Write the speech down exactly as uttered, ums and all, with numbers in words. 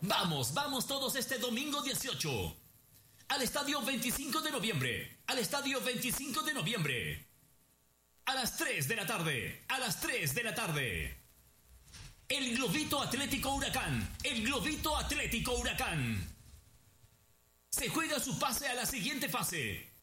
Vamos, vamos todos este domingo dieciocho. Al estadio veinticinco de noviembre. Al estadio veinticinco de noviembre. A las tres de la tarde. A las tres de la tarde. El Globito Atlético Huracán. El Globito Atlético Huracán. Se juega su pase a la siguiente fase.